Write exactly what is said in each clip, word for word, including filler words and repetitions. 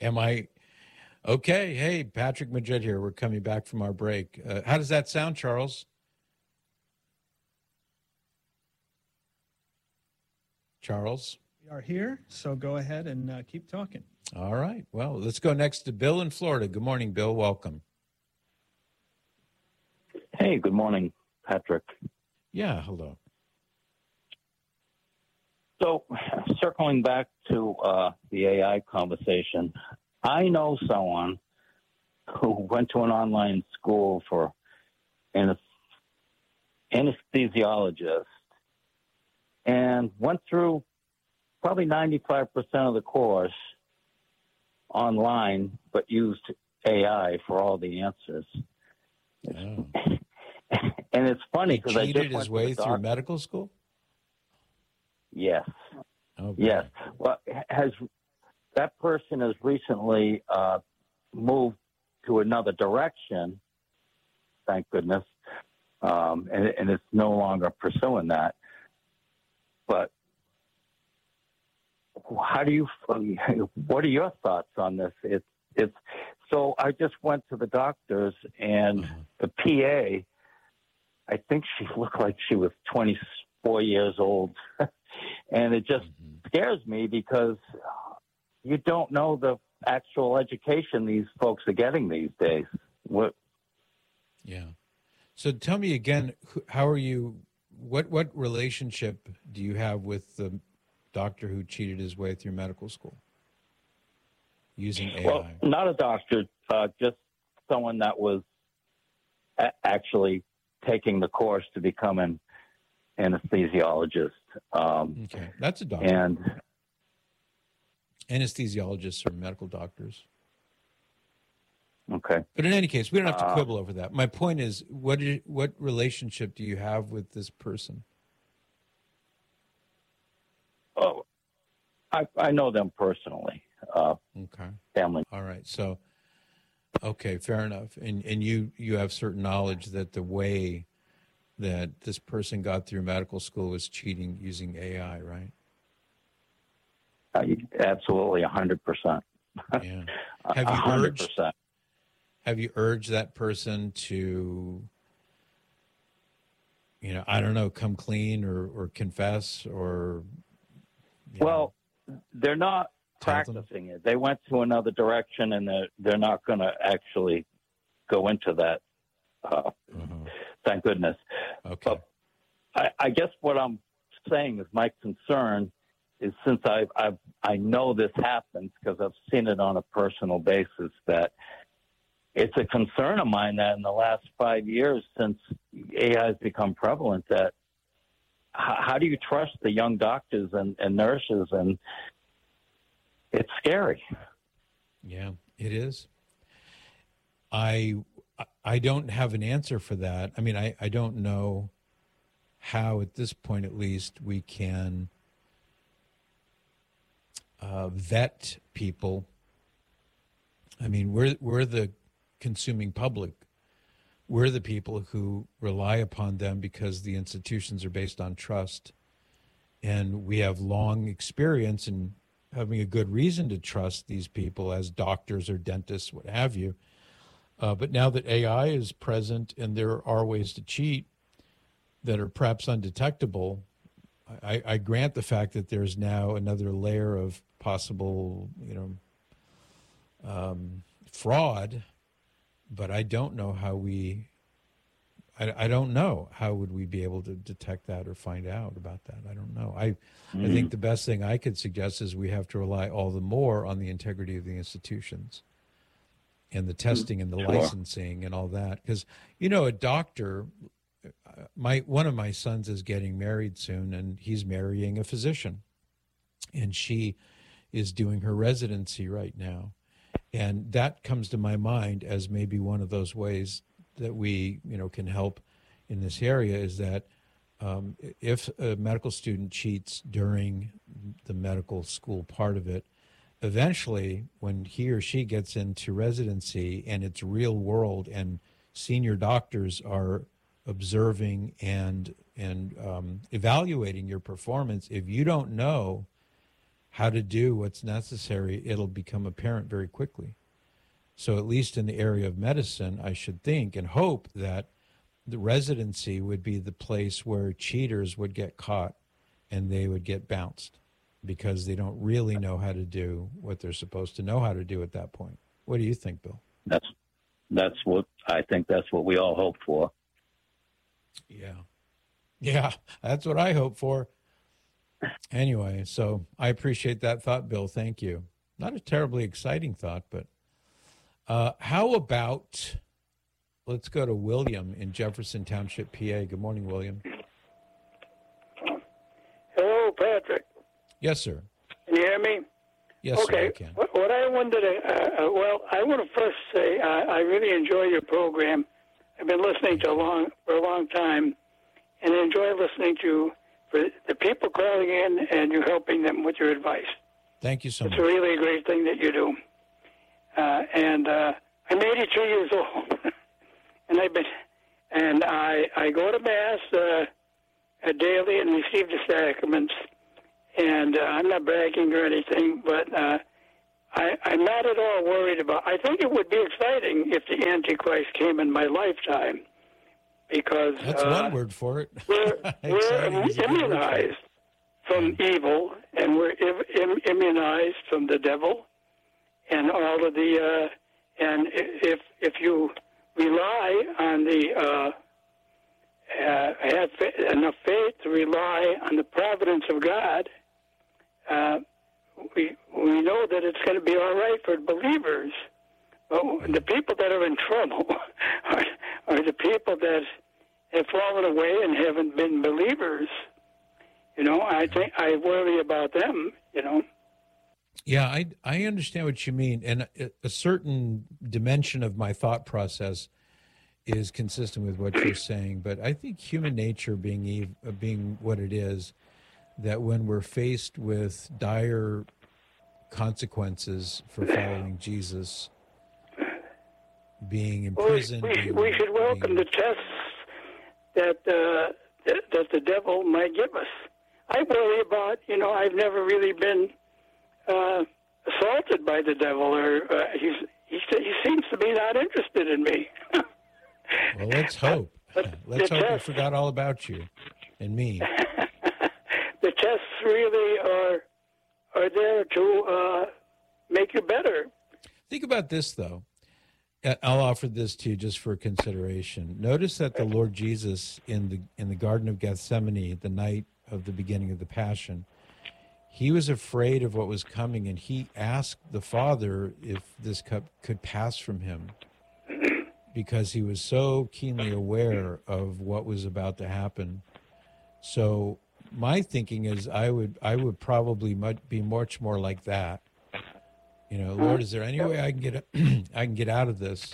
Am I okay? Hey, Patrick Majid here. We're coming back from our break. Uh, how does that sound, Charles? Charles? We are here, so go ahead and uh, keep talking. All right. Well, let's go next to Bill in Florida. Good morning, Bill. Welcome. Hey, good morning, Patrick. Yeah, hello. So, circling back to uh, the A I conversation, I know someone who went to an online school for an anesthesiologist and went through probably ninety-five percent of the course online, but used A I for all the answers. Oh. And it's funny because I He just cheated went his to way the through doc- medical school? Yes. Okay. Yes. Well, has that person has recently uh, moved to another direction, thank goodness, um, and, and it's no longer pursuing that. But how do you? What are your thoughts on this? It's it's. So I just went to the doctors, and Uh-huh. the P A, I think she looked like she was twenty-four years old, and it just Mhm. scares me because you don't know the actual education these folks are getting these days. What? Yeah. So tell me again, who- how are you, what, what relationship do you have with the doctor who cheated his way through medical school using A I? Well, not a doctor, uh, just someone that was a- actually taking the course to become an anesthesiologist. Um, Okay. That's a doctor. and Anesthesiologists are medical doctors. okay. But in any case, we don't have to Uh, quibble over that. My point is, what is, what relationship do you have with this person? Oh, I, I know them personally. Uh, Okay. family. All right. So, okay, fair enough. And and you you have certain knowledge that the way that this person got through medical school was cheating using A I, right? Uh, absolutely, a hundred percent. Yeah. A Have you hundred urged percent. have you urged that person to, you know, I don't know, come clean or or confess or you know, Well, they're not tell them? practicing it. They went to another direction, and they're they're not going to actually go into that. Uh, Uh-huh. Thank goodness. Okay. But I, I guess what I'm saying is my concern is since I I I know this happens because I've seen it on a personal basis that it's a concern of mine that in the last five years since A I has become prevalent that how, how do you trust the young doctors and, and nurses? And it's scary. Yeah, it is. I I don't have an answer for that. I mean, I, I don't know how at this point at least we can uh, vet people. I mean, we're we're the consuming public. We're the people who rely upon them because the institutions are based on trust. And we have long experience in having a good reason to trust these people as doctors or dentists, what have you. Uh, but now that A I is present and there are ways to cheat that are perhaps undetectable, I, I grant the fact that there's now another layer of possible, you know, um, fraud, but I don't know how we, I, I don't know how would we be able to detect that or find out about that. I don't know. I, Mm-hmm. I think the best thing I could suggest is we have to rely all the more on the integrity of the institutions and the testing and the Sure. licensing and all that. Because, you know, a doctor, my one of my sons is getting married soon, and he's marrying a physician. And she is doing her residency right now. And that comes to my mind as maybe one of those ways that we, you know, can help in this area is that um, if a medical student cheats during the medical school part of it, eventually when he or she gets into residency and it's real world and senior doctors are observing and and um, evaluating your performance, if you don't know how to do what's necessary, it'll become apparent very quickly. So at least in the area of medicine, I should think and hope that the residency would be the place where cheaters would get caught and they would get bounced because they don't really know how to do what they're supposed to know how to do at that point. What do you think, Bill? That's that's what I think. That's what we all hope for. Yeah. Yeah, that's what I hope for. Anyway, so I appreciate that thought, Bill. Thank you. Not a terribly exciting thought, but uh, how about, let's go to William in Jefferson Township, P A. Good morning, William. Hello, Patrick. Yes, sir. Can you hear me? Yes, okay. sir, I can. What, what I wanted to, uh, well, I want to first say I, I really enjoy your program. I've been listening to a long for a long time, and I enjoy listening to for the people calling in and you helping them with your advice. Thank you so it's much. It's a really great thing that you do. Uh, and uh, I'm eighty-two years old, and I've been, and I I go to mass uh, daily and receive the sacraments. And uh, I'm not bragging or anything, but uh, I, I'm not at all worried about. I think it would be exciting if the Antichrist came in my lifetime, because that's uh, one word for it. We're, we're immunized from evil, and we're Im- immunized from the devil, and all of the. Uh, and if if you rely on the uh, uh, have fa- enough faith to rely on the providence of God. Uh, we we know that it's going to be all right for believers. But the people that are in trouble are, are the people that have fallen away and haven't been believers. You know, I think I worry about them. You know. Yeah, I I understand what you mean, and a, a certain dimension of my thought process is consistent with what you're saying. But I think human nature being ev- being what it is, that when we're faced with dire consequences for following Jesus, being imprisoned, well, we, being, we should welcome being... the tests that uh, that, that the devil might give us. I worry about, you know, I've never really been uh, assaulted by the devil, or uh, he's, he he seems to be not interested in me. Well, let's hope. But let's hope tests, he forgot all about you and me. The tests really are are there to uh, make you better. Think about this, though. I'll offer this to you just for consideration. Notice that the Lord Jesus in the in the Garden of Gethsemane, the night of the beginning of the Passion, he was afraid of what was coming, and he asked the Father if this cup could pass from him, because he was so keenly aware of what was about to happen. So my thinking is I would I would probably much, be much more like that. You know, Lord, is there any way I can get I can get out of this?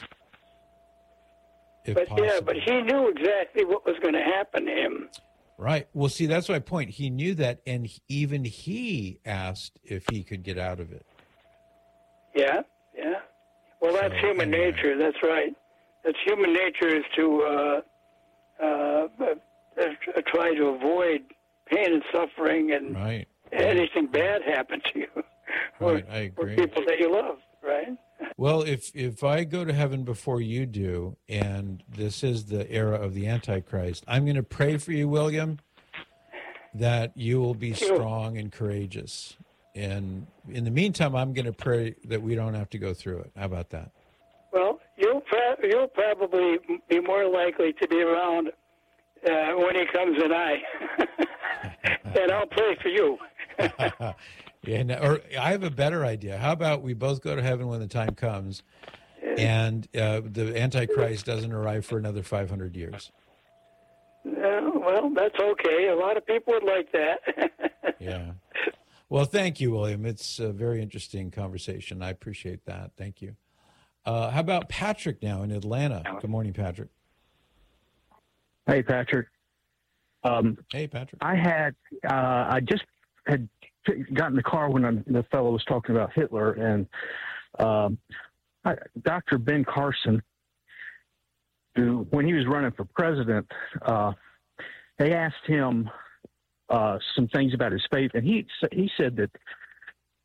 If but possible. yeah, but he knew exactly what was going to happen to him. Right. Well, see, that's my point. He knew that, and even he asked if he could get out of it. Yeah, yeah. Well, that's So, human anyway. nature. That's right. That's human nature is to uh, uh, uh, try to avoid pain and suffering and Right. anything bad happen to you. or, Right, I or agree. people that you love, right? Well, if if I go to heaven before you do, and this is the era of the Antichrist, I'm going to pray for you, William, that you will be Sure. strong and courageous. And in the meantime, I'm going to pray that we don't have to go through it. How about that? Well, you'll pro- you'll probably be more likely to be around uh, when he comes than I, and I'll pray for you. Yeah, no, or I have a better idea. How about we both go to heaven when the time comes, and uh, the Antichrist doesn't arrive for another five hundred years? Uh, well, that's okay. A lot of people would like that. Yeah. Well, thank you, William. It's a very interesting conversation. I appreciate that. Thank you. Uh, how about Patrick now in Atlanta? Good morning, Patrick. Hey, Patrick. Um, Hey, Patrick. I had uh, I just had got in the car when I, the fellow was talking about Hitler, and um, I, Doctor Ben Carson, who when he was running for president, uh, they asked him uh, some things about his faith, and he he said that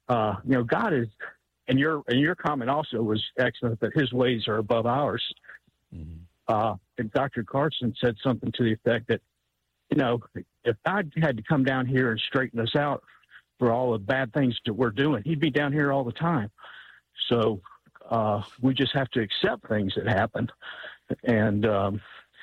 uh, you know, God is, and your and your comment also was excellent that His ways are above ours. Mm-hmm. Uh, and Doctor Carson said something to the effect that, you know, if God had to come down here and straighten us out for all the bad things that we're doing, He'd be down here all the time. So uh, we just have to accept things that happen, and um,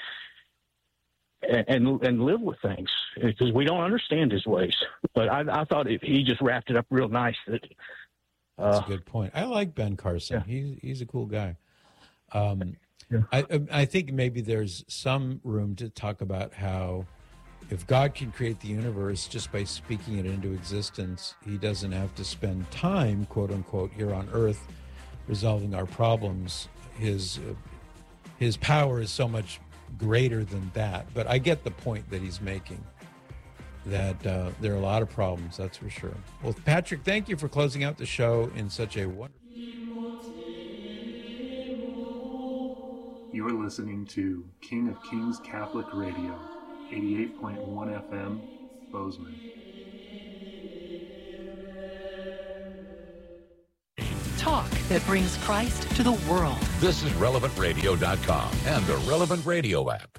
and and live with things, because we don't understand His ways. But I, I thought it, he just wrapped it up real nice. That uh, that's a good point. I like Ben Carson. Yeah. He's he's a cool guy. Um, yeah. I I think maybe there's some room to talk about how, if God can create the universe just by speaking it into existence, He doesn't have to spend time, quote unquote, here on Earth resolving our problems. His uh, his power is so much greater than that. But I get the point that he's making, that uh, there are a lot of problems, that's for sure. Well, Patrick, thank you for closing out the show in such a wonderful... You are listening to King of Kings Catholic Radio, eighty-eight point one F M, Bozeman. Talk that brings Christ to the world. This is relevant radio dot com and the Relevant Radio app.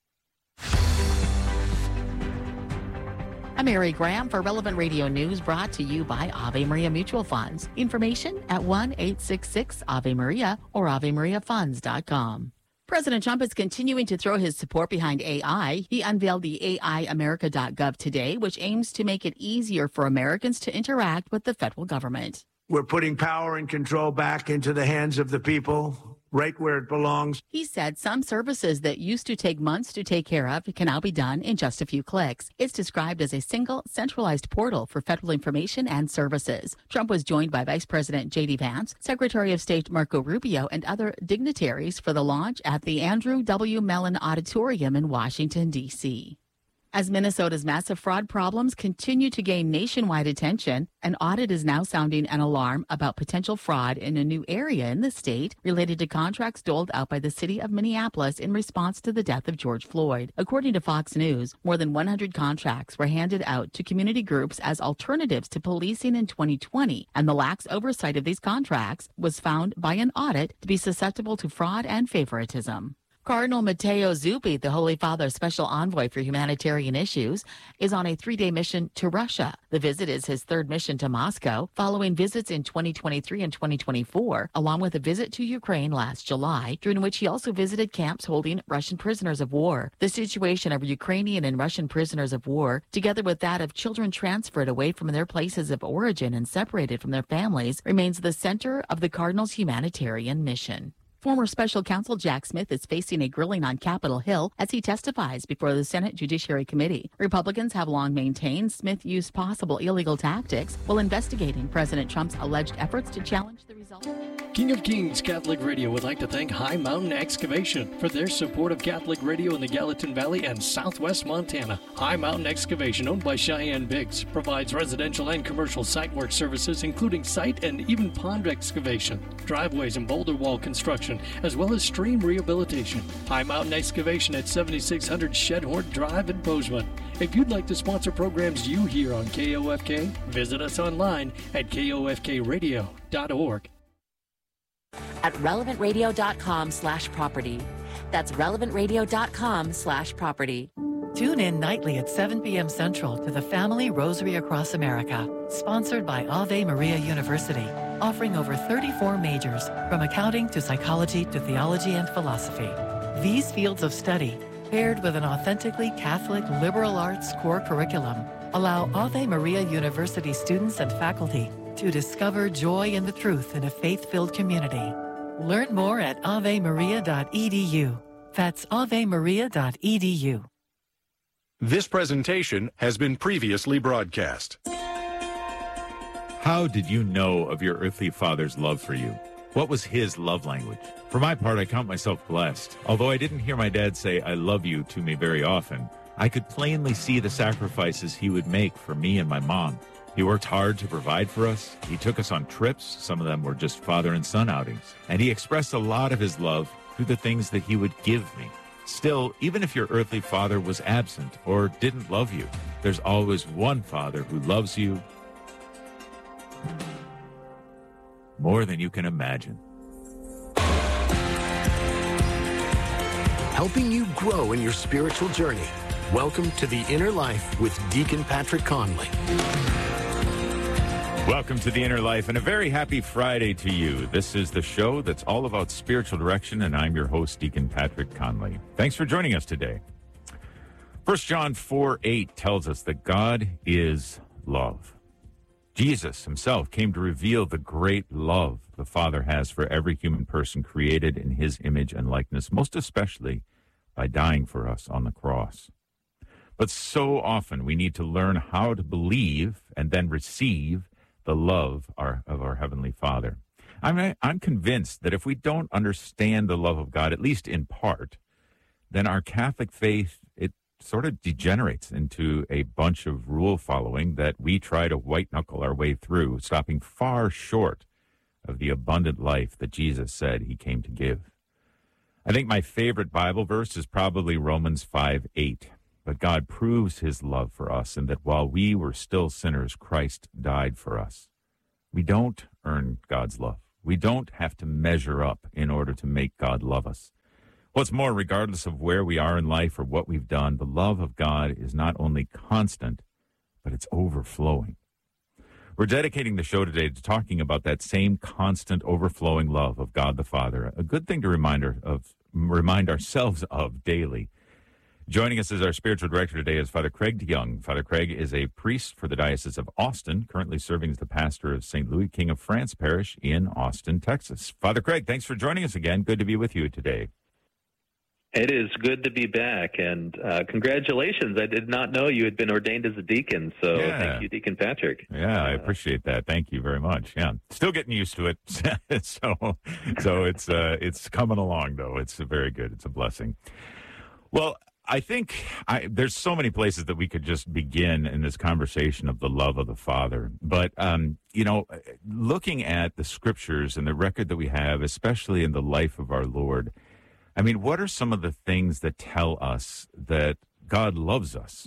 I'm Mary Graham for Relevant Radio News, brought to you by Ave Maria Mutual Funds. Information at one eight six six Ave Maria or ave maria funds dot com. President Trump is continuing to throw his support behind A I. He unveiled the A I America dot gov today, which aims to make it easier for Americans to interact with the federal government. We're putting power and control back into the hands of the people, right where it belongs. He said some services that used to take months to take care of can now be done in just a few clicks. It's described as a single, centralized portal for federal information and services. Trump was joined by Vice President J D Vance, Secretary of State Marco Rubio, and other dignitaries for the launch at the Andrew W. Mellon Auditorium in Washington, D C As Minnesota's massive fraud problems continue to gain nationwide attention, an audit is now sounding an alarm about potential fraud in a new area in the state related to contracts doled out by the city of Minneapolis in response to the death of George Floyd. According to Fox News, more than one hundred contracts were handed out to community groups as alternatives to policing in twenty twenty, and the lax oversight of these contracts was found by an audit to be susceptible to fraud and favoritism. Cardinal Matteo Zuppi, the Holy Father's special envoy for humanitarian issues, is on a three-day mission to Russia. The visit is his third mission to Moscow, following visits in twenty twenty-three and twenty twenty-four, along with a visit to Ukraine last July, during which he also visited camps holding Russian prisoners of war. The situation of Ukrainian and Russian prisoners of war, together with that of children transferred away from their places of origin and separated from their families, remains the center of the Cardinal's humanitarian mission. Former special counsel Jack Smith is facing a grilling on Capitol Hill as he testifies before the Senate Judiciary Committee. Republicans have long maintained Smith used possible illegal tactics while investigating President Trump's alleged efforts to challenge the results. King of Kings Catholic Radio would like to thank High Mountain Excavation for their support of Catholic Radio in the Gallatin Valley and Southwest Montana. High Mountain Excavation, owned by Cheyenne Biggs, provides residential and commercial site work services, including site and even pond excavation, driveways and boulder wall construction, as well as stream rehabilitation. High Mountain Excavation at seventy-six hundred Shedhorn Drive in Bozeman. If you'd like to sponsor programs you hear on K O F K, visit us online at K O F K radio dot org. At relevant radio dot com slash property. That's relevant radio dot com slash property. Tune in nightly at seven p.m. Central to the Family Rosary Across America, sponsored by Ave Maria University, offering over thirty-four majors, from accounting to psychology to theology and philosophy. These fields of study, paired with an authentically Catholic liberal arts core curriculum, allow Ave Maria University students and faculty to discover joy in the truth in a faith-filled community. Learn more at ave maria dot e d u. That's ave maria dot e d u. This presentation has been previously broadcast. How did you know of your earthly father's love for you? What was his love language? For my part, I count myself blessed. Although I didn't hear my dad say, "I love you" to me very often, I could plainly see the sacrifices he would make for me and my mom. He worked hard to provide for us. He took us on trips. Some of them were just father and son outings. And he expressed a lot of his love through the things that he would give me. Still, even if your earthly father was absent or didn't love you, there's always one father who loves you more than you can imagine. Helping you grow in your spiritual journey. Welcome to The Inner Life with Deacon Patrick Conley. Welcome to The Inner Life, and a very happy Friday to you. This is the show that's all about spiritual direction, and I'm your host, Deacon Patrick Conley. Thanks for joining us today. First John four eight tells us that God is love. Jesus himself came to reveal the great love the Father has for every human person created in his image and likeness, most especially by dying for us on the cross. But so often we need to learn how to believe and then receive the love our, of our Heavenly Father. I'm, I'm convinced that if we don't understand the love of God, at least in part, then our Catholic faith, it sort of degenerates into a bunch of rule following that we try to white knuckle our way through, stopping far short of the abundant life that Jesus said he came to give. I think my favorite Bible verse is probably Romans five eight. But God proves his love for us, and that while we were still sinners, Christ died for us. We don't earn God's love. We don't have to measure up in order to make God love us. What's more, regardless of where we are in life or what we've done, the love of God is not only constant, but it's overflowing. We're dedicating the show today to talking about that same constant overflowing love of God the Father, a good thing to remind, our, of, remind ourselves of daily. Joining us as our spiritual director today is Father Craig DeYoung. Father Craig is a priest for the Diocese of Austin, currently serving as the pastor of Saint Louis King of France Parish in Austin, Texas. Father Craig, thanks for joining us again. Good to be with you today. It is good to be back, and uh, congratulations. I did not know you had been ordained as a deacon, so yeah. Thank you, Deacon Patrick. Yeah, I appreciate that. Thank you very much. Yeah, still getting used to it. so so it's uh, it's coming along, though. It's very good. It's a blessing. Well, I think I, there's so many places that we could just begin in this conversation of the love of the Father. But, um, you know, looking at the scriptures and the record that we have, especially in the life of our Lord, I mean, what are some of the things that tell us that God loves us?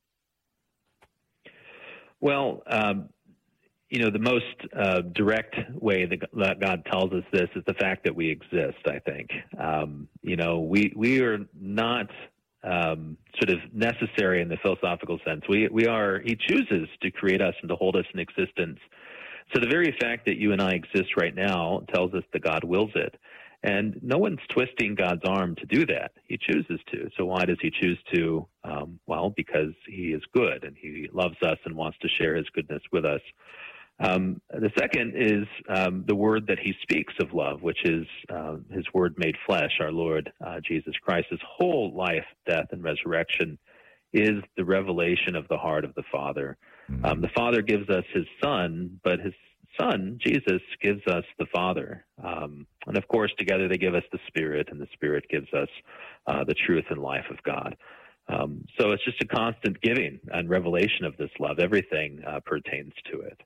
Well, um, you know, the most uh, direct way that God tells us this is the fact that we exist, I think. Um, you know, we, we are not... Um, sort of necessary in the philosophical sense. We we are. He chooses to create us and to hold us in existence. So the very fact that you and I exist right now tells us that God wills it, and no one's twisting God's arm to do that. He chooses to. So why does he choose to? Um, well, because he is good and he loves us and wants to share his goodness with us. Um, the second is um, the word that he speaks of love, which is uh, his word made flesh, our Lord uh, Jesus Christ. His whole life, death, and resurrection is the revelation of the heart of the Father. Um, the Father gives us his Son, but his Son, Jesus, gives us the Father. Um, and, of course, together they give us the Spirit, and the Spirit gives us uh, the truth and life of God. Um, so it's just a constant giving and revelation of this love. Everything uh, pertains to it.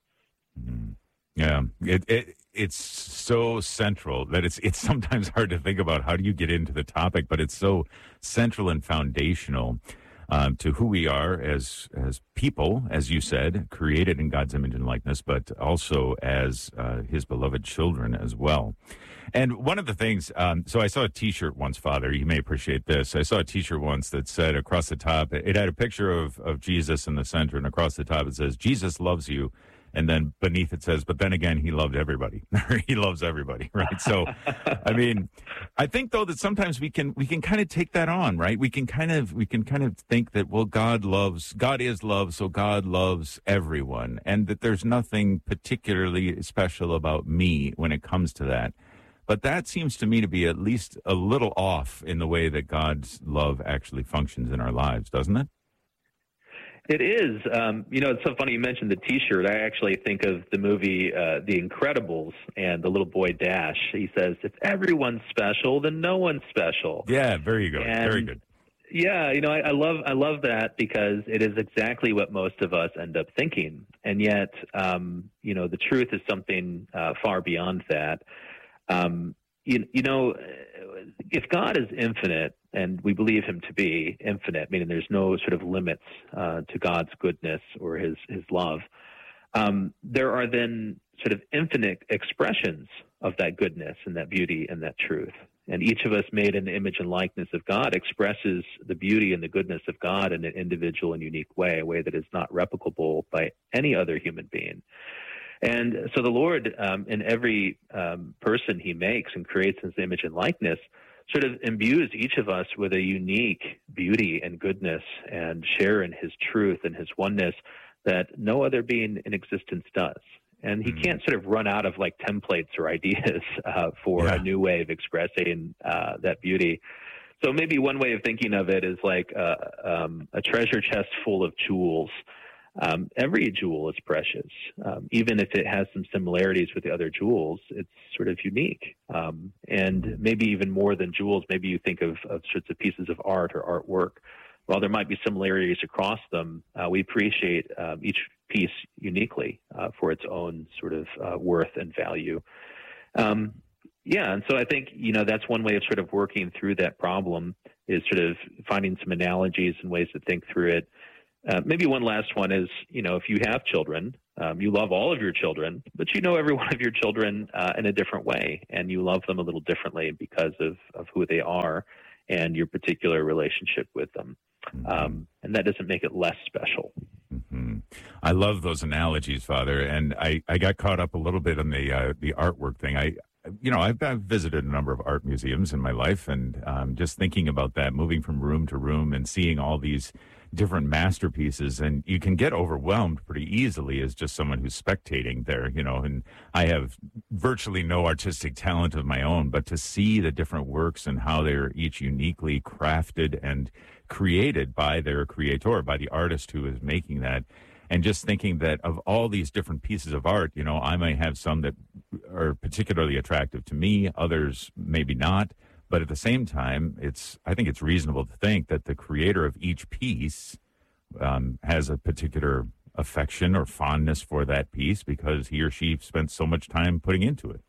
Yeah, it, it it's so central that it's it's sometimes hard to think about how do you get into the topic, but it's so central and foundational um, to who we are as as people, as you said, created in God's image and likeness, but also as uh, his beloved children as well. And one of the things, um, so I saw a T-shirt once, Father, you may appreciate this. I saw a T-shirt once that said across the top, it had a picture of, of Jesus in the center, and across the top it says, Jesus loves you. And then beneath it says, but then again, he loved everybody. He loves everybody, right? So, I mean, I think though that sometimes we can we can kind of take that on, right? We can kind of we can kind of think that, well, God loves, God is love, so God loves everyone, and that there's nothing particularly special about me when it comes to that. But that seems to me to be at least a little off in the way that God's love actually functions in our lives, doesn't it? It is. Um, you know, it's so funny you mentioned the T-shirt. I actually think of the movie uh, The Incredibles and the little boy Dash. He says, if everyone's special, then no one's special. Yeah, very good. And, very good. Yeah, you know, I, I love I love that because it is exactly what most of us end up thinking. And yet, um, you know, the truth is something uh, far beyond that. Um, you, you know, if God is infinite, and we believe him to be infinite, meaning there's no sort of limits uh, to God's goodness or his his love, um, there are then sort of infinite expressions of that goodness and that beauty and that truth. And each of us made in the image and likeness of God expresses the beauty and the goodness of God in an individual and unique way, a way that is not replicable by any other human being. And so the Lord, um, in every um, person he makes and creates in his image and likeness, sort of imbues each of us with a unique beauty and goodness and share in his truth and his oneness that no other being in existence does. And he can't sort of run out of like templates or ideas uh, for yeah. a new way of expressing uh, that beauty. So maybe one way of thinking of it is like uh, um, a treasure chest full of jewels. Um, every jewel is precious. Um, even if it has some similarities with the other jewels, it's sort of unique. Um, and maybe even more than jewels, maybe you think of, of sorts of pieces of art or artwork. While there might be similarities across them, uh, we appreciate um, each piece uniquely uh, for its own sort of uh, worth and value. Um, yeah, and so I think, you know, that's one way of sort of working through that problem is sort of finding some analogies and ways to think through it. Uh, maybe one last one is, you know, if you have children, um, you love all of your children, but you know every one of your children uh, in a different way, and you love them a little differently because of, of who they are and your particular relationship with them. Um, and that doesn't make it less special. Mm-hmm. I love those analogies, Father. And I, I got caught up a little bit on the uh, the artwork thing. I, you know, I've, I've visited a number of art museums in my life, and um, just thinking about that, moving from room to room and seeing all these different masterpieces, and you can get overwhelmed pretty easily as just someone who's spectating there, you know, and I have virtually no artistic talent of my own, but to see the different works and how they're each uniquely crafted and created by their creator, by the artist who is making that, and just thinking that of all these different pieces of art, you know, I may have some that are particularly attractive to me, others maybe not. But at the same time, it's I think it's reasonable to think that the creator of each piece um, has a particular affection or fondness for that piece because he or she spent so much time putting into it.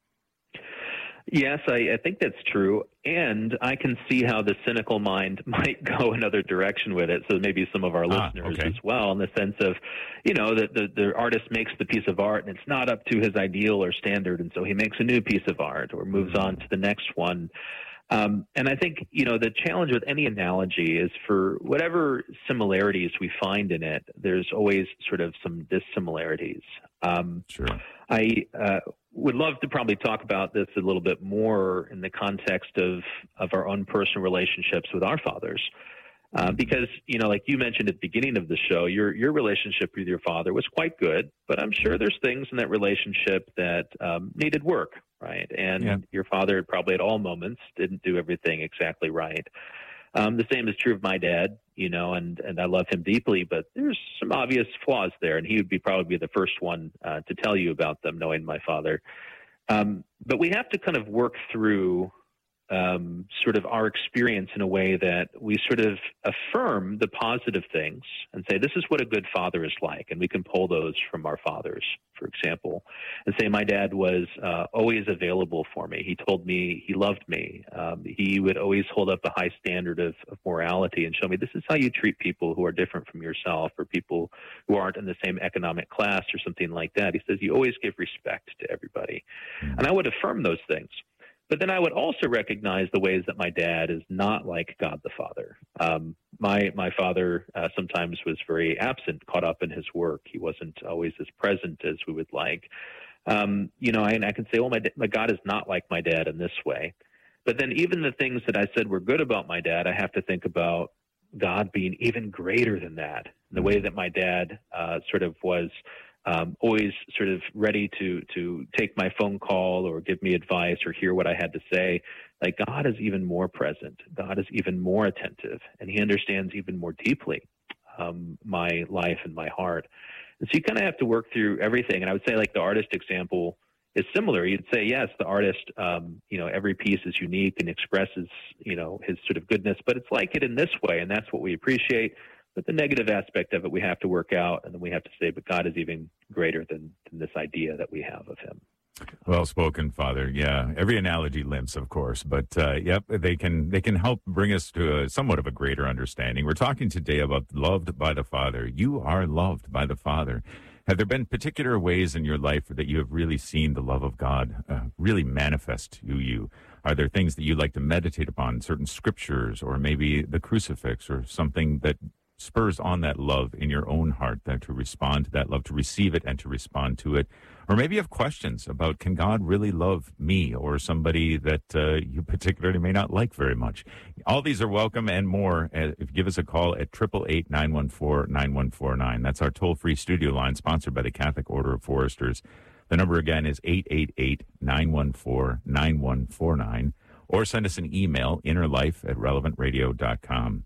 Yes, I, I think that's true. And I can see how the cynical mind might go another direction with it. So maybe some of our ah, listeners okay. as well, in the sense of, you know, that the, the artist makes the piece of art and it's not up to his ideal or standard. And so he makes a new piece of art or moves mm-hmm. on to the next one. Um, and I think, you know, the challenge with any analogy is for whatever similarities we find in it, there's always sort of some dissimilarities. Um, sure. I uh, would love to probably talk about this a little bit more in the context of, of our own personal relationships with our fathers. Uh, because, you know, like you mentioned at the beginning of the show, your your relationship with your father was quite good, but I'm sure there's things in that relationship that um, needed work, right? And yeah. your father probably at all moments didn't do everything exactly right. Um, the same is true of my dad, you know, and, and I love him deeply, but there's some obvious flaws there, and he would be probably be the first one uh, to tell you about them, knowing my father. Um, but we have to kind of work through Um, sort of our experience in a way that we sort of affirm the positive things and say, this is what a good father is like. And we can pull those from our fathers, for example, and say, my dad was uh, always available for me. He told me he loved me. Um, he would always hold up a high standard of, of morality and show me this is how you treat people who are different from yourself or people who aren't in the same economic class or something like that. He says, you always give respect to everybody. Mm-hmm. And I would affirm those things. But then I would also recognize the ways that my dad is not like God the Father. Um, my my father uh, sometimes was very absent, caught up in his work. He wasn't always as present as we would like. Um, you know, I, and I can say, well, my, my God is not like my dad in this way. But then even the things that I said were good about my dad, I have to think about God being even greater than that. The way that my dad uh, sort of was Um, always sort of ready to to take my phone call or give me advice or hear what I had to say. Like God is even more present. God is even more attentive, and he understands even more deeply um, my life and my heart. And so you kind of have to work through everything. And I would say like the artist example is similar. You'd say, yes, the artist, um, you know, every piece is unique and expresses, you know, his sort of goodness, but it's like it in this way. And that's what we appreciate. But the negative aspect of it, we have to work out, and then we have to say, but God is even greater than, than this idea that we have of him. Well spoken, Father. Yeah, every analogy limps, of course, but uh, yep, they can they can help bring us to a, somewhat of a greater understanding. We're talking today about loved by the Father. You are loved by the Father. Have there been particular ways in your life that you have really seen the love of God uh, really manifest to you? Are there things that you like to meditate upon, certain scriptures, or maybe the crucifix, or something that spurs on that love in your own heart, that to respond to that love, to receive it and to respond to it? Or maybe you have questions about, can God really love me or somebody that uh, you particularly may not like very much? All these are welcome and more. Uh, if you give us a call at eight eight eight, nine one four, nine one four nine. That's our toll-free studio line, sponsored by the Catholic Order of Foresters. The number again is eight eight eight, nine one four, nine one four nine. Or send us an email, innerlife at relevant radio dot com.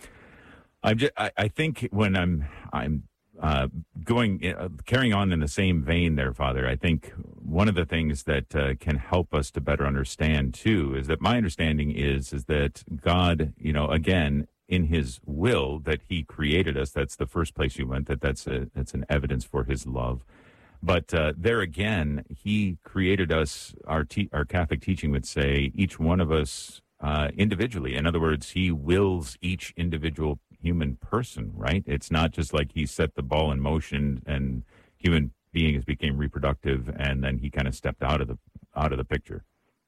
I'm just, I, I think when I'm I'm uh, going uh, carrying on in the same vein there, Father, I think one of the things that uh, can help us to better understand too is that my understanding is is that God, you know, again, in His will that He created us. That's the first place you went. That that's a that's an evidence for His love. But uh, there again, He created us. Our te- our Catholic teaching would say each one of us uh, individually. In other words, He wills each individual human person, right? It's not just like He set the ball in motion and human beings became reproductive and then He kind of stepped out of the out of the picture.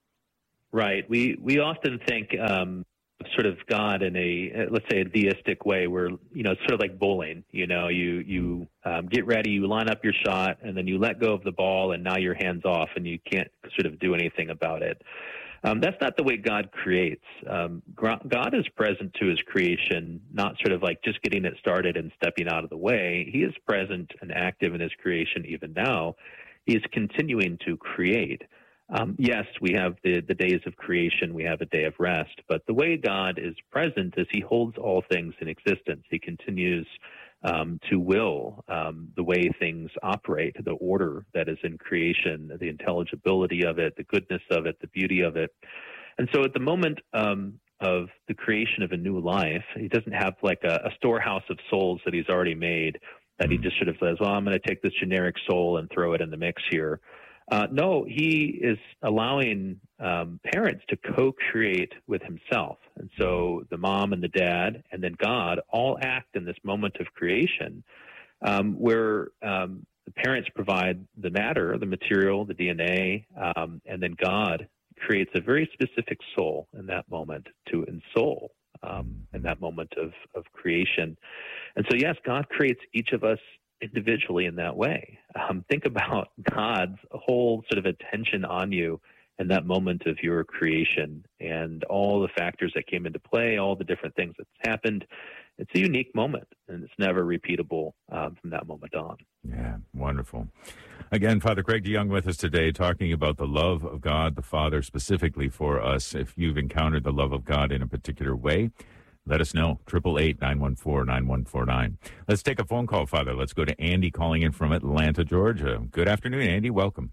Right. We we often think um, sort of God in a, let's say, a theistic way, where, you know, it's sort of like bowling. You know, you you um, get ready, you line up your shot, and then you let go of the ball, and now your hand's off, and you can't sort of do anything about it. Um, that's not the way God creates. Um, God is present to His creation, not sort of like just getting it started and stepping out of the way. He is present and active in His creation even now. He is continuing to create. Um, yes, we have the, the days of creation, we have a day of rest, but the way God is present is He holds all things in existence. He continues Um, to will um, the way things operate, the order that is in creation, the intelligibility of it, the goodness of it, the beauty of it. And so at the moment um, of the creation of a new life, He doesn't have like a, a storehouse of souls that He's already made that He just sort of says, well, I'm going to take this generic soul and throw it in the mix here. Uh, no, He is allowing um, parents to co-create with Himself. And so the mom and the dad and then God all act in this moment of creation um, where um, the parents provide the matter, the material, the D N A, um, and then God creates a very specific soul in that moment to ensoul um, in that moment of, of creation. And so, yes, God creates each of us individually in that way. Um, think about God's whole sort of attention on you in that moment of your creation and all the factors that came into play, all the different things that's happened. It's a unique moment, and it's never repeatable um, from that moment on. Yeah, wonderful. Again, Father Craig DeYoung with us today, talking about the love of God the Father specifically for us. If you've encountered the love of God in a particular way, let us know. eight eight eight, nine one four, nine one four nine. Let's take a phone call, Father. Let's go to Andy calling in from Atlanta, Georgia. Good afternoon, Andy. Welcome.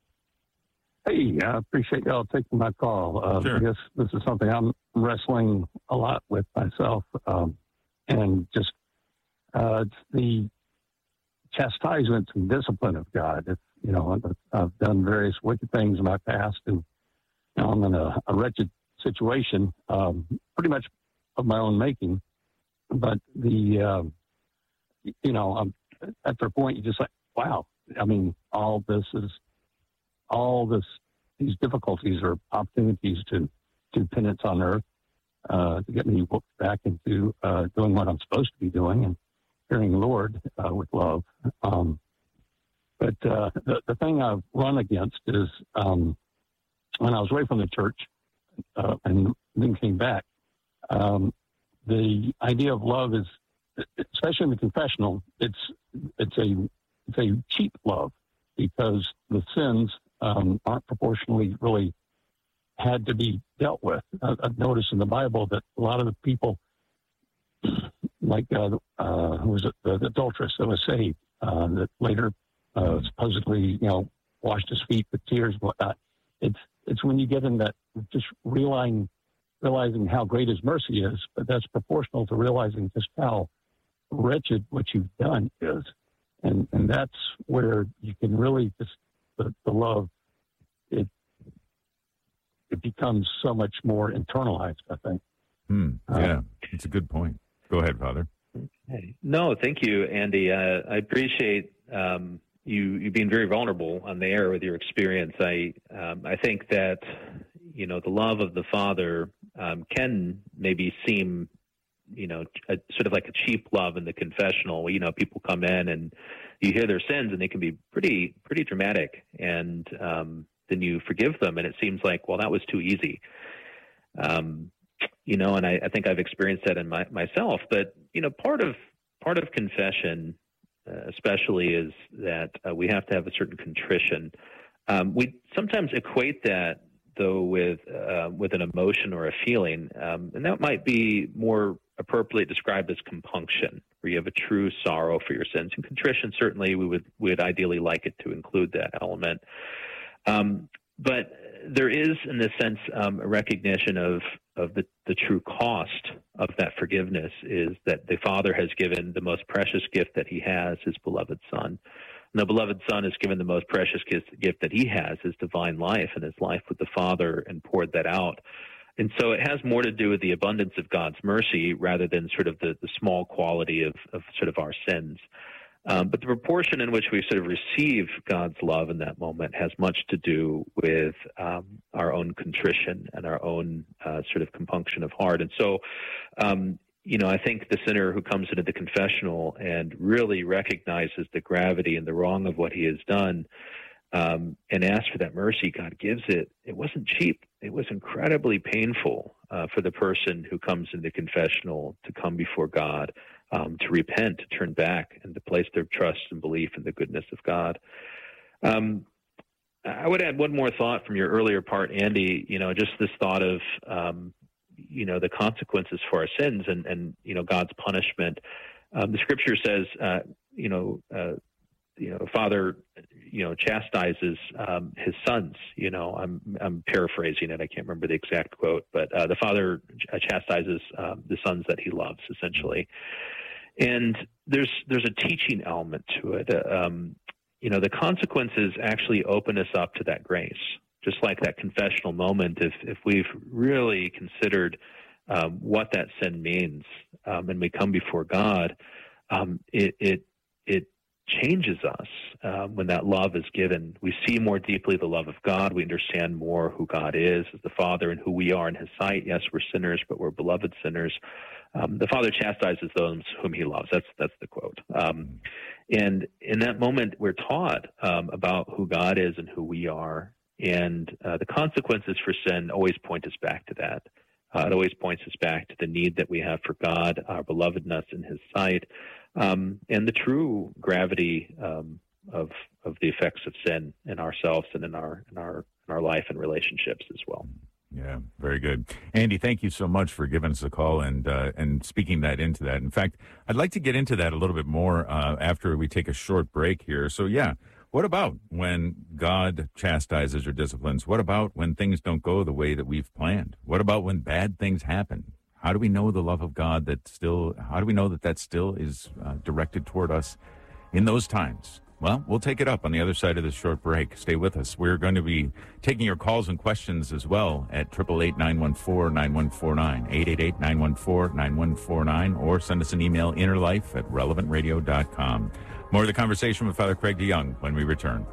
Hey, I appreciate y'all taking my call. Uh, sure. I guess this is something I'm wrestling a lot with myself. Um, and just uh, it's the chastisement and discipline of God. If, you know, I've done various wicked things in my past, and now I'm in a, a wretched situation, um, pretty much of my own making. But the, uh, you know, I'm, after a point, you just like, wow. I mean, all this is, all this, these difficulties are opportunities to do penance on earth, uh, to get me whooped back into uh, doing what I'm supposed to be doing and fearing the Lord uh, with love. Um, but uh, the, the thing I've run against is um, when I was away from the church uh, and then came back, um, the idea of love is, especially in the confessional, it's it's a it's a cheap love, because the sins um, aren't proportionally really had to be dealt with. I've noticed in the Bible that a lot of the people, like uh, uh, who was it, the, the adulteress that was saved, uh, that later uh, supposedly, you know, washed his feet with tears and whatnot. It's it's when you get in that, just realizing realizing how great His mercy is, but that's proportional to realizing just how wretched what you've done is. And and that's where you can really just, the, the love, it it becomes so much more internalized, I think. Hmm. Yeah, um, it's a good point. Go ahead, Father. Hey. No, thank you, Andy. Uh, I appreciate um, you you being very vulnerable on the air with your experience. I um, I think that you know the love of the Father um, can maybe seem you know a, sort of like a cheap love in the confessional. You know, people come in and you hear their sins, and they can be pretty pretty dramatic, and um, then you forgive them, and it seems like, well, that was too easy. Um, you know, and I, I think I've experienced that in my, myself. But you know, part of part of confession, uh, especially, is that uh, we have to have a certain contrition. Um, we sometimes equate that, though, with uh, with an emotion or a feeling, um, and that might be more appropriately described as compunction, where you have a true sorrow for your sins. And contrition, certainly, we would we would ideally like it to include that element. Um, but there is, in this sense, um, a recognition of of the, the true cost of that forgiveness is that the Father has given the most precious gift that he has, his beloved Son. And the beloved Son has given the most precious gift that he has, his divine life and his life with the Father, and poured that out. And so it has more to do with the abundance of God's mercy rather than sort of the, the small quality of, of sort of our sins. Um, but the proportion in which we sort of receive God's love in that moment has much to do with um, our own contrition and our own uh, sort of compunction of heart. And so, um, you know, I think the sinner who comes into the confessional and really recognizes the gravity and the wrong of what he has done, um, and asks for that mercy, God gives it. It wasn't cheap. It was incredibly painful uh, for the person who comes into the confessional to come before God, Um, to repent, to turn back, and to place their trust and belief in the goodness of God. Um, I would add one more thought from your earlier part, Andy, you know, just this thought of, um, you know, the consequences for our sins and, and you know, God's punishment. Um, the scripture says, uh, you know, uh, you know, Father, you know, chastises um, his sons. You know, I'm I'm paraphrasing it. I can't remember the exact quote, but uh, the Father chastises um, the sons that he loves, essentially. And there's there's a teaching element to it. Um, you know, the consequences actually open us up to that grace. Just like that confessional moment, if if we've really considered um, what that sin means, um, and we come before God, um, it it it changes us um, when that love is given. We see more deeply the love of God. We understand more who God is as the Father and who we are in his sight. Yes, we're sinners, but we're beloved sinners. Um, the Father chastises those whom he loves. That's that's the quote. Um, and in that moment, we're taught um, about who God is and who we are. And uh, the consequences for sin always point us back to that. Uh, it always points us back to the need that we have for God, our belovedness in his sight, um, and the true gravity um, of of the effects of sin in ourselves and in our in our in our life and relationships as well. Yeah, very good. Andy, thank you so much for giving us a call and uh, and speaking that into that. In fact, I'd like to get into that a little bit more uh, after we take a short break here. So, yeah, what about when God chastises or disciplines? What about when things don't go the way that we've planned? What about when bad things happen? How do we know the love of God that still, how do we know that that still is uh, directed toward us in those times? Well, we'll take it up on the other side of this short break. Stay with us. We're going to be taking your calls and questions as well at eight eight eight, nine one four, nine one four nine, eight eight eight, nine one four, nine one four nine, or send us an email, innerlife at relevant radio dot com. More of the conversation with Father Craig DeYoung when we return.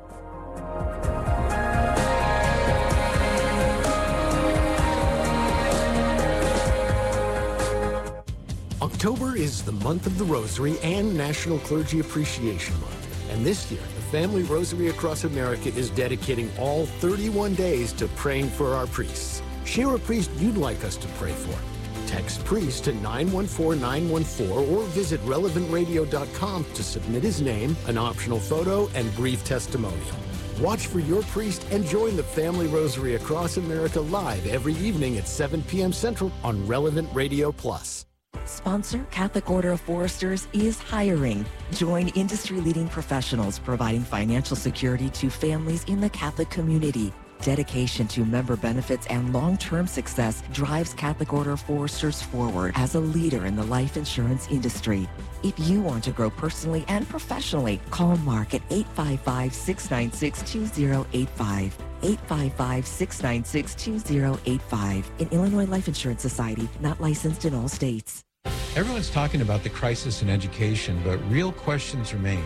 October is the month of the Rosary and National Clergy Appreciation Month. And this year, the Family Rosary Across America is dedicating all thirty-one days to praying for our priests. Share a priest you'd like us to pray for. Text priest to nine one four nine one four or visit relevant radio dot com to submit his name, an optional photo, and brief testimonial. Watch for your priest and join the Family Rosary Across America live every evening at seven p.m. Central on Relevant Radio Plus. Sponsor Catholic Order of Foresters is hiring. Join industry-leading professionals providing financial security to families in the Catholic community. Dedication to member benefits and long-term success drives Catholic Order of Foresters forward as a leader in the life insurance industry. If you want to grow personally and professionally, call Mark at eight five five, six nine six, two zero eight five. eight five five, six nine six, two zero eight five. An Illinois Life Insurance Society, not licensed in all states. Everyone's talking about the crisis in education, but real questions remain.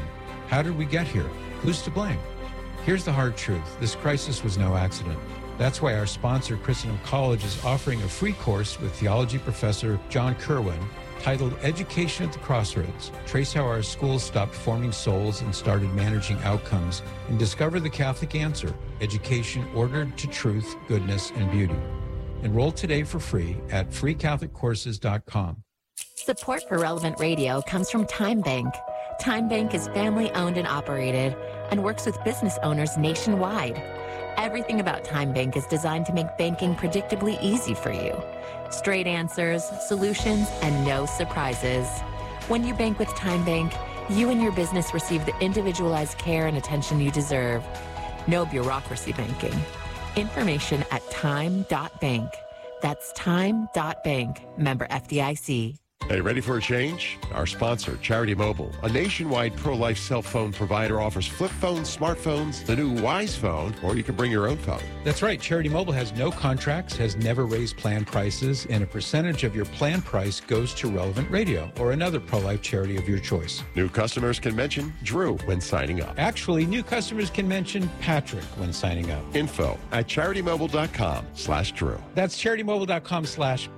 How did we get here? Who's to blame? Here's the hard truth. This crisis was no accident. That's why our sponsor, Christendom College, is offering a free course with theology professor John Kerwin titled Education at the Crossroads. Trace how our schools stopped forming souls and started managing outcomes, and discover the Catholic answer, education ordered to truth, goodness, and beauty. Enroll today for free at free catholic courses dot com. Support for Relevant Radio comes from Time Bank. Time Bank is family owned and operated and works with business owners nationwide. Everything about Time Bank is designed to make banking predictably easy for you. Straight answers, solutions, and no surprises. When you bank with Time Bank, you and your business receive the individualized care and attention you deserve. No bureaucracy banking. Information at time dot bank. That's time dot bank. Member F D I C. Hey, ready for a change? Our sponsor, Charity Mobile, a nationwide pro-life cell phone provider, offers flip phones, smartphones, the new Wise phone, or you can bring your own phone. That's right. Charity Mobile has no contracts, has never raised plan prices, and a percentage of your plan price goes to Relevant Radio or another pro-life charity of your choice. New customers can mention Drew when signing up. Actually, new customers can mention Patrick when signing up. Info at charity mobile dot com slash Drew. That's charity mobile dot com slash